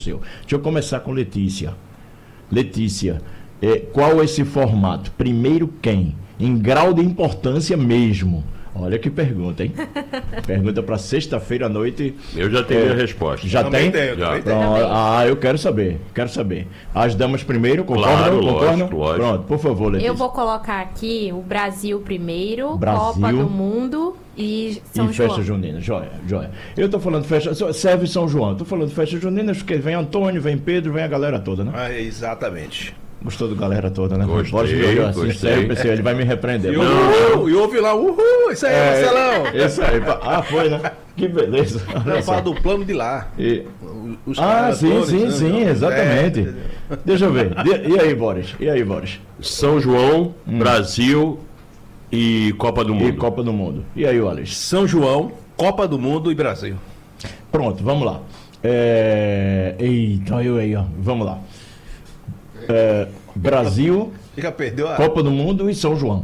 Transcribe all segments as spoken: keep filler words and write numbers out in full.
Deixa eu começar com Letícia. Letícia, é, qual é esse formato? Primeiro quem? Em grau de importância mesmo. Olha que pergunta, hein? Pergunta para sexta-feira à noite. Eu já tenho é, a resposta. Já também tem? Tenho, já. também Pronto. tenho. Ah, eu quero saber. Quero saber. As damas primeiro, concordam? Claro, concordam? lógico, lógico. Pronto, por favor, Letícia. Eu vou colocar aqui o Brasil primeiro, Brasil. Copa do Mundo e São E João. festa junina, joia, joia. Eu tô falando festa, serve São João. Tô falando festa junina, porque vem Antônio, vem Pedro, vem a galera toda, né? Ah, exatamente. Gostou do galera toda, né? Gostei, Bora me olhar assim, gostei. sério, pensei, ele vai me repreender. E, Mas- uhul, e ouve lá, uhul, isso aí, Marcelão. Isso aí. Ah, foi, né? Que beleza. Olha Não, só. fala do plano de lá. E- Os Ah, caras sim, todos, sim, né? sim, É, exatamente. entendeu? Deixa eu ver. De- E aí, Boris? E aí, Boris? São João, Brasil e Copa do E Mundo. Copa do Mundo. E aí, Wallace? São João, Copa do Mundo e Brasil. Pronto, vamos lá. É... Eita, olha eu aí, ó. Vamos lá. É, Brasil, Já perdeu a... Copa do Mundo e São João.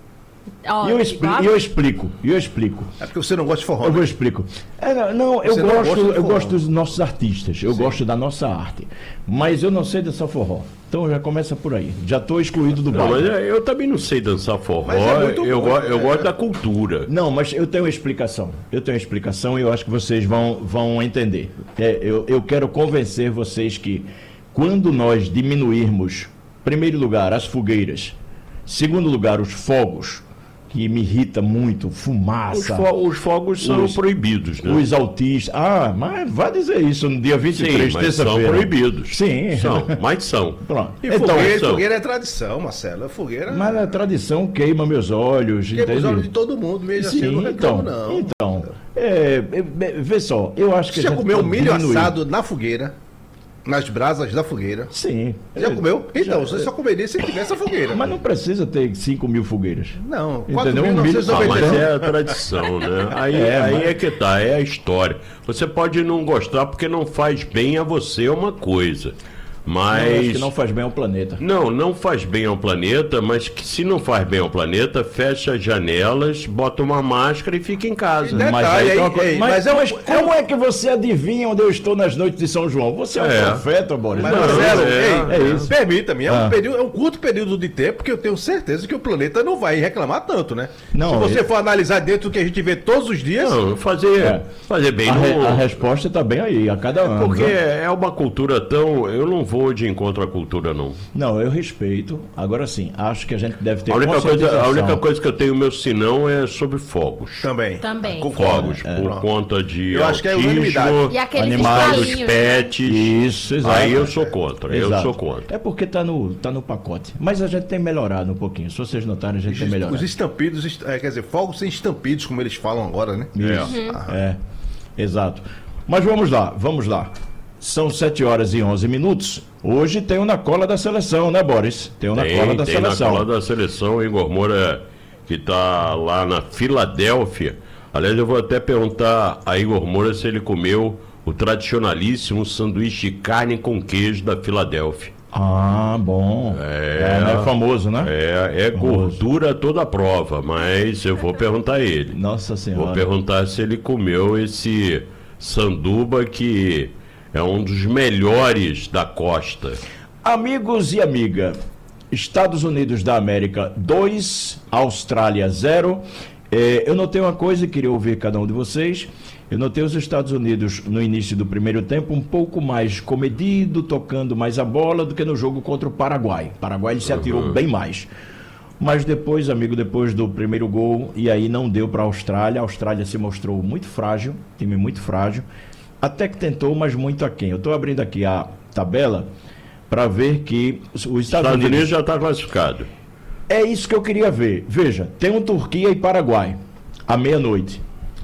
Ó, E eu, expli- igual- e eu explico, e eu explico. É porque você não gosta de forró. Eu vou né? explico. É, não, não, eu Você não gosto, gosta de eu forró. gosto dos nossos artistas, eu Sim. gosto da nossa arte. Mas eu não sei dançar forró. Então já começa por aí. Já estou excluído do Não, mas baile. eu também não sei dançar forró. Mas é muito eu, bom, go- eu é. gosto da cultura. Não, mas eu tenho uma explicação. Eu tenho uma explicação e eu acho que vocês vão, vão entender. É, eu, eu quero convencer vocês que quando nós diminuirmos, primeiro lugar, as fogueiras, segundo lugar, os fogos, que me irrita muito, Os, fumaça, fo- os fogos são Os- proibidos, né? os autistas. Ah, mas vai dizer isso no dia vinte e três, Sim, mas são terça-feira. proibidos. Sim. São, mas são. Pronto. E Então, fogueira, são. fogueira é tradição, Marcelo. A fogueira mas a tradição queima meus olhos, queima os entende? olhos de todo mundo, mesmo assim, eu Sim, não então, reclamo, não. então é, é, é, vê só, eu acho que Você a já gente comeu pode milho diminuir. assado na fogueira? Nas brasas da fogueira? Sim. Já Eu- comeu? Então, já- você só comeria se tivesse a fogueira. Mas não precisa ter cinco mil fogueiras. Não, Entendeu? Um milho- Ah, mas Então- é a tradição, né? Aí, É, aí mas- é que tá, é a história. Você pode não gostar porque não faz bem a você uma coisa. Eu acho Mas. que não faz bem ao planeta. Não, não faz bem ao planeta, mas que se não faz bem ao planeta, fecha as janelas, bota uma máscara e fica em casa. Detalhe, Mas, aí tem uma aí, coisa- ei, mas, mas é uma mas como é que você adivinha onde eu estou nas noites de São João? Você é um É. profeta, Boris. Mas, Não, Marcelo, é, ei, é isso. permita-me, é, Ah. um período- é um curto período de tempo que eu tenho certeza que o planeta não vai reclamar tanto, né? Não, Se você eu- for analisar dentro do que a gente vê todos os dias, Não, fazer, É. fazer bem a, re- no- a resposta está bem aí, a cada ano. Porque né? é uma cultura tão. Eu não vou de encontro à cultura, não. Não, eu respeito. Agora sim, acho que a gente deve ter A única, coisa, a conscientização. única coisa que eu tenho meu sinão é sobre fogos. também. Também. Concordo. Fogos, É. por Pronto. conta de Eu acho que é autismo, unanimidade. E aqueles Animais, dos estalinhos, pets. Isso, exato. Aí eu sou contra, eu Exato. sou contra. É porque tá no, tá no pacote. Mas a gente tem melhorado um pouquinho. Se vocês notarem, a gente tem melhorado. Os estampidos, est- é, quer dizer, fogos sem estampidos, como eles falam agora, né? Isso. É, exato. Mas vamos lá, vamos lá. São sete horas e onze minutos. Hoje tem o Na Cola da Seleção, né, Boris? Tem o Na Tem, Cola da tem Seleção. na cola da seleção, o Igor Moura, que está lá na Filadélfia. Aliás, eu vou até perguntar a Igor Moura se ele comeu o tradicionalíssimo sanduíche de carne com queijo da Filadélfia. Ah, bom. É. É, né, famoso, né? É, é gordura toda a prova, mas eu vou perguntar a ele. Nossa Vou Senhora. perguntar se ele comeu esse sanduba que é um dos melhores da costa. Amigos e amiga, Estados Unidos da América dois, Austrália zero. É, eu notei uma coisa e queria ouvir cada um de vocês. Eu notei os Estados Unidos no início do primeiro tempo um pouco mais comedido, tocando mais a bola do que no jogo contra o Paraguai. O Paraguai ele se atirou Uhum. bem mais. Mas depois, amigo, depois do primeiro gol, e aí não deu para a Austrália. A Austrália se mostrou muito frágil, time muito frágil. Até que tentou, mas muito aquém. Eu estou abrindo aqui a tabela para ver que os Estados, Estados Unidos Unidos... já está classificado. É isso que eu queria ver. Veja, tem um Turquia e Paraguai, à meia-noite.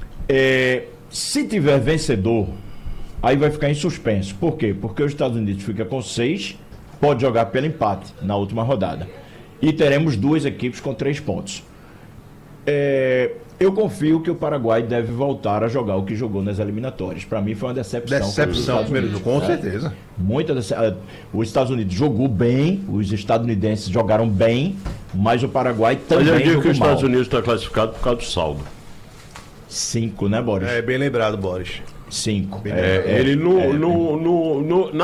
É, se tiver vencedor, aí vai ficar em suspenso. Por quê? Porque os Estados Unidos fica com seis, pode jogar pelo empate na última rodada. E teremos duas equipes com três pontos. É, eu confio que o Paraguai deve voltar a jogar o que jogou nas eliminatórias. Para mim foi uma decepção. contra os Decepção, Estados primeiro Unidos. jogo, com É. certeza. Muita dece- eh, Os Estados Unidos jogou bem, os estadunidenses jogaram bem, mas o Paraguai Mas também eu digo jogou que os mal. Estados Unidos está classificado por causa do saldo. Cinco, né, Boris? É bem lembrado, Boris. Cinco. É, ele no, no, no, no- na